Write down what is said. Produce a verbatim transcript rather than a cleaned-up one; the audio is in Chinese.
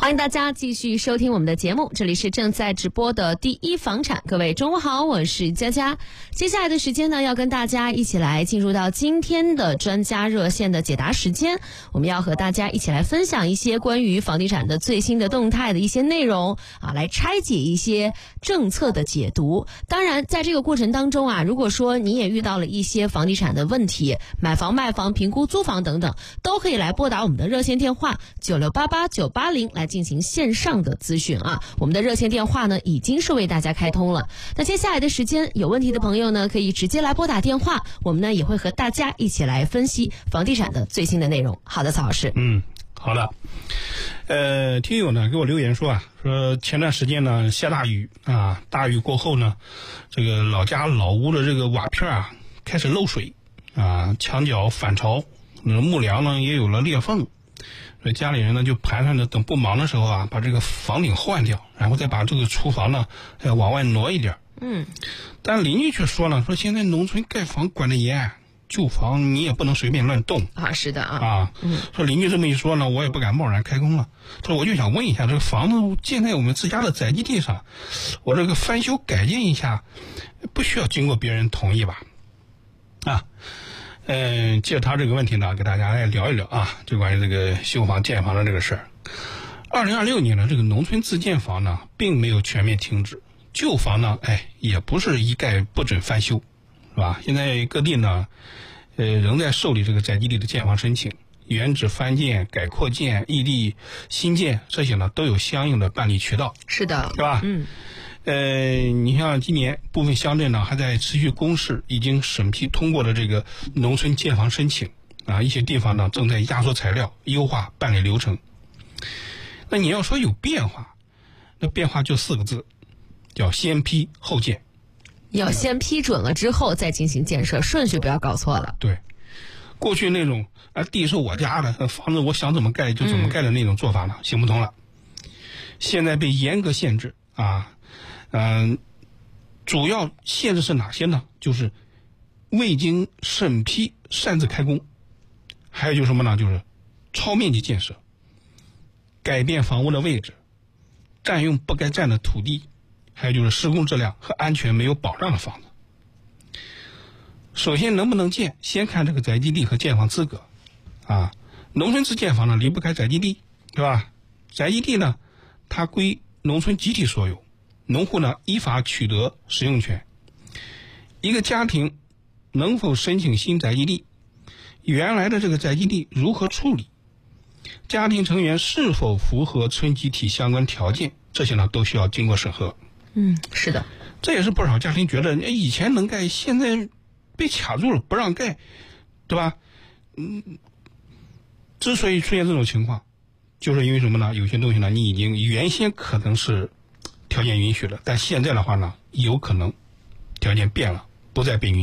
欢迎大家继续收听我们的节目，这里是正在直播的第一房产。各位中午好，我是佳佳。接下来的时间呢，要跟大家一起来进入到今天的专家热线的解答时间。我们要和大家一起来分享一些关于房地产的最新的动态的一些内容啊，来拆解一些政策的解读。当然在这个过程当中啊，如果说你也遇到了一些房地产的问题，买房卖房评估租房等等，都可以来拨打我们的热线电话九六八八九八零来进行线上的咨询啊。我们的热线电话呢已经是为大家开通了。那接下来的时间，有问题的朋友呢可以直接来拨打电话，我们呢也会和大家一起来分析房地产的最新的内容。好的，曹老师。 嗯，好的。呃，听友呢给我留言说啊，说前段时间呢下大雨啊，大雨过后呢，这个老家老屋的这个瓦片啊开始漏水啊，墙角反潮，木梁呢也有了裂缝。所以家里人呢就盘算着等不忙的时候啊，把这个房顶换掉，然后再把这个厨房呢呃往外挪一点。 嗯， 但邻居却说了，说现在农村盖房管得严，旧房你也不能随便乱动啊。是的啊。 啊，嗯，说邻居这么一说呢，我也不敢贸然开工了。他说我就想问一下，这个房子建在我们自家的宅基地上，我这个翻修改建一下，不需要经过别人同意吧？啊。嗯，借着他这个问题呢，给大家来聊一聊啊，就关于这个修房建房的这个事儿。二零二六年呢，这个农村自建房呢，并没有全面停止，旧房呢，哎，也不是一概不准翻修，是吧？现在各地呢，呃，仍在受理这个宅基地的建房申请，原址翻建、改扩建、异地新建这些呢，都有相应的办理渠道。 是的， 对吧？ 嗯。 呃，你像今年部分乡镇呢还在持续公示已经审批通过的这个农村建房申请啊，一些地方呢正在压缩材料、优化办理流程。那你要说有变化，那变化就四个字，叫先批后建。 要先批准了之后再进行建设，顺序不要搞错了。 对，过去那种啊地是我家的，房子我想怎么盖就怎么盖的那种做法呢，嗯、行不通了。现在被严格限制啊。嗯、呃，主要限制是哪些呢？就是未经审批擅自开工，还有就是什么呢？就是超面积建设、改变房屋的位置、占用不该占的土地，还有就是施工质量和安全没有保障的房子。首先能不能建，先看这个宅基地和建房资格啊。农村自建房呢，离不开宅基地，对吧？宅基地呢，它归农村集体所有。农户呢依法取得使用权。一个家庭能否申请新宅基地，原来的这个宅基地如何处理，家庭成员是否符合村集体相关条件，这些呢都需要经过审核。 嗯，是的， 这也是不少家庭觉得以前能盖，现在被卡住了不让盖，对吧？嗯，之所以出现这种情况，就是因为什么呢？有些东西呢你已经原先可能是条件允许了，但现在的话呢，有可能条件变了，不再被允许。